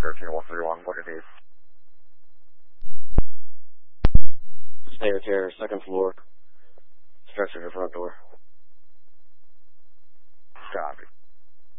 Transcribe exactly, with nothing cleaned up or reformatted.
thirteen one three one, what do you need? Stairs here, second floor. Stretch of your front door.